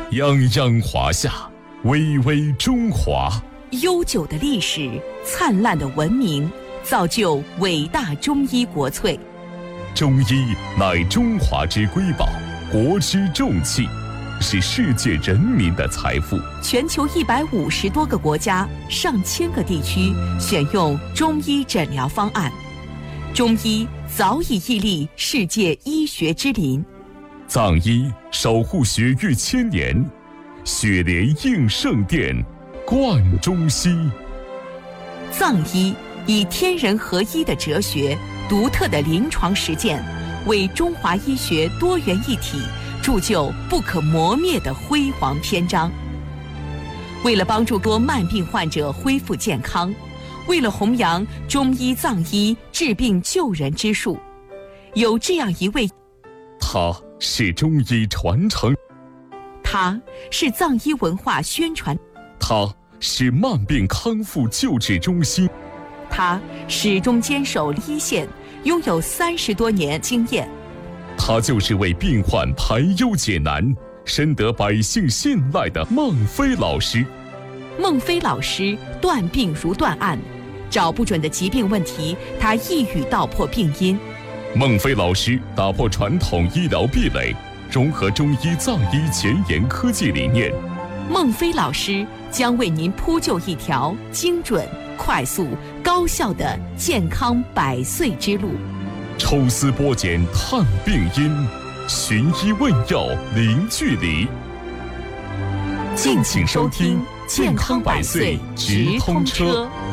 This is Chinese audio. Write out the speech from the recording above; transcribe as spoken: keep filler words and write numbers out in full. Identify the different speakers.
Speaker 1: 泱泱华夏，巍巍中华。
Speaker 2: 悠久的历史，灿烂的文明，造就伟大中医国粹。
Speaker 1: 中医乃中华之瑰宝，国之重器，是世界人民的财富。
Speaker 2: 全球一百五十多个国家、上千个地区选用中医诊疗方案，中医早已屹立世界医学之林。
Speaker 1: 藏医守护血域千年，血莲应圣殿，贯中西。
Speaker 2: 藏医以天人合一的哲学、独特的临床实践，为中华医学多元一体铸就不可磨灭的辉煌篇章。为了帮助多慢病患者恢复健康，为了弘扬中医藏医治病救人之术，有这样一位，
Speaker 1: 他是中医传承，
Speaker 2: 他是藏医文化宣传，
Speaker 1: 他是慢病康复救治中心，
Speaker 2: 他始终坚守一线，拥有三十多年经验。
Speaker 1: 他就是为病患排忧解难，深得百姓信赖的孟非老师。
Speaker 2: 孟非老师断病如断案，找不准的疾病问题，他一语道破病因。
Speaker 1: 孟非老师打破传统医疗壁垒，融合中医藏医前沿科技理念。
Speaker 2: 孟非老师将为您铺就一条精准、快速、高效的健康百岁之路。
Speaker 1: 抽丝剥茧探病因，寻医问药零距离。
Speaker 2: 敬请收听《健康百岁直通车》。